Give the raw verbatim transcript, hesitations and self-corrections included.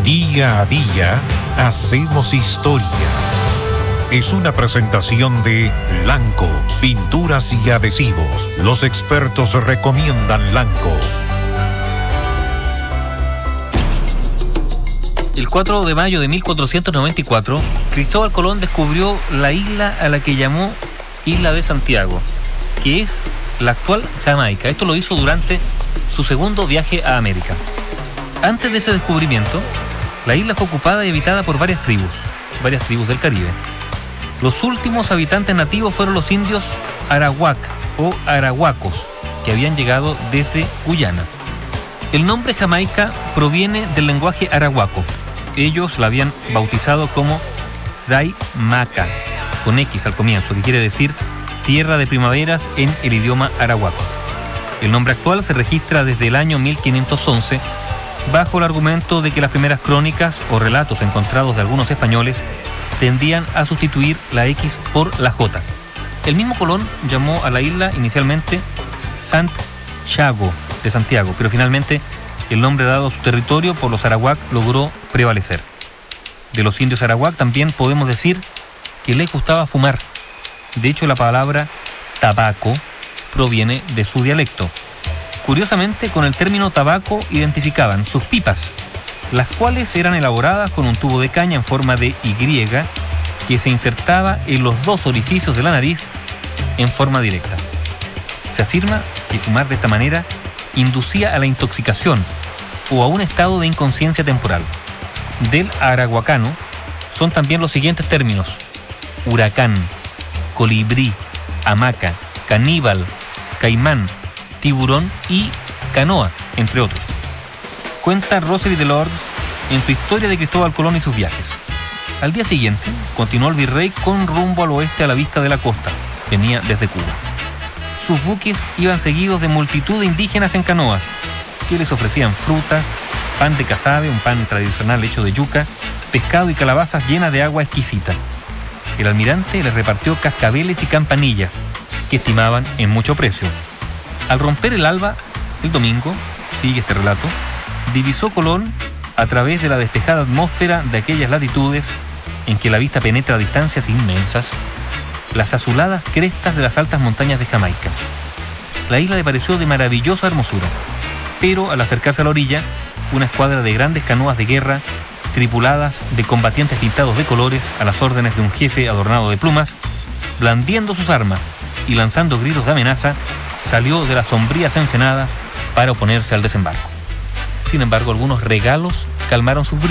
Día a día hacemos historia. Es una presentación de Lanco, pinturas y adhesivos. Los expertos recomiendan Lanco. El cuatro de mayo de mil cuatrocientos noventa y cuatro, Cristóbal Colón descubrió la isla a la que llamó Isla de Santiago, que es la actual Jamaica. Esto lo hizo durante su segundo viaje a América. Antes de ese descubrimiento, la isla fue ocupada y habitada por varias tribus, varias tribus del Caribe. Los últimos habitantes nativos fueron los indios arawak o arahuacos, que habían llegado desde Guyana. El nombre Jamaica proviene del lenguaje arahuaco. Ellos la habían bautizado como Zaimaca, con X al comienzo, que quiere decir tierra de primaveras en el idioma arahuaco. El nombre actual se registra desde el año mil quinientos once, bajo el argumento de que las primeras crónicas o relatos encontrados de algunos españoles tendían a sustituir la X por la J. El mismo Colón llamó a la isla inicialmente Santiago de Santiago, pero finalmente el nombre dado a su territorio por los arawak logró prevalecer. De los indios arawak también podemos decir que les gustaba fumar. De hecho, la palabra tabaco proviene de su dialecto. Curiosamente, con el término tabaco identificaban sus pipas, las cuales eran elaboradas con un tubo de caña en forma de Y que se insertaba en los dos orificios de la nariz en forma directa. Se afirma que fumar de esta manera inducía a la intoxicación o a un estado de inconsciencia temporal. Del arahuacano son también los siguientes términos: huracán, colibrí, hamaca, caníbal, caimán, tiburón y canoa, entre otros. Cuenta Rosely Delordes en su historia de Cristóbal Colón y sus viajes. Al día siguiente, continuó el virrey con rumbo al oeste a la vista de la costa. Venía desde Cuba. Sus buques iban seguidos de multitud de indígenas en canoas, que les ofrecían frutas, pan de casabe, un pan tradicional hecho de yuca, pescado y calabazas llenas de agua exquisita. El almirante les repartió cascabeles y campanillas, que estimaban en mucho precio. Al romper el alba, el domingo, sigue este relato, divisó Colón, a través de la despejada atmósfera de aquellas latitudes en que la vista penetra a distancias inmensas, las azuladas crestas de las altas montañas de Jamaica. La isla le pareció de maravillosa hermosura, pero al acercarse a la orilla, una escuadra de grandes canoas de guerra, tripuladas de combatientes pintados de colores a las órdenes de un jefe adornado de plumas, blandiendo sus armas y lanzando gritos de amenaza, salió de las sombrías ensenadas para oponerse al desembarco. Sin embargo, algunos regalos calmaron sus bríos.